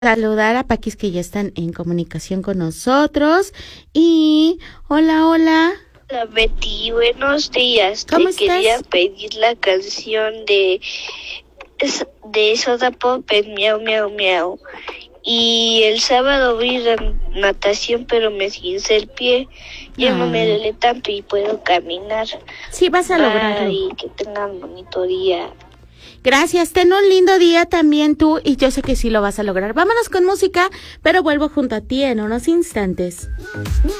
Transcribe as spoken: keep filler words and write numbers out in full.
saludar a Paquis que ya están en comunicación con nosotros. Y hola, hola. Hola Betty, buenos días. ¿Cómo Te estás? quería pedir la canción de, de Soda Pop en Miau Miau Miau. Y el sábado voy a ir a natación, pero me esguincé el pie. Ya no me Ay. duele tanto y puedo caminar. Sí, vas a lograrlo. Bye, que tengan bonito día. Gracias, ten un lindo día también tú y yo sé que sí lo vas a lograr. Vámonos con música, pero vuelvo junto a ti en unos instantes.